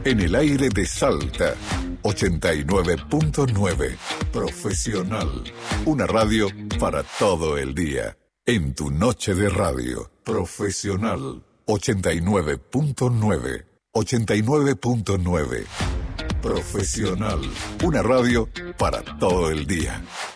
En el aire de Salta, 89.9. Profesional. Una radio para todo el día. En tu noche de radio. Profesional. 89.9. 89.9. Profesional. Una radio para todo el día.